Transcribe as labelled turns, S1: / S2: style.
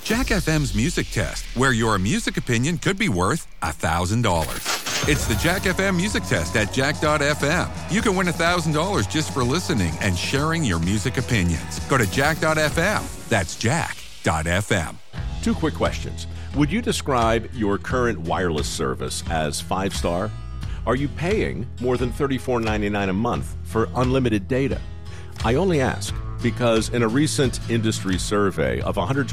S1: Jack FM's Music Test, where your music opinion could be worth $1,000. It's the Jack FM Music Test at jack.fm. You can win $1,000 just for listening and sharing your music opinions. Go to jack.fm. That's jack.fm.
S2: 2 quick questions. Would you describe your current wireless service as 5-star? Are you paying more than $34.99 a month for unlimited data? I only ask because in a recent industry survey of 120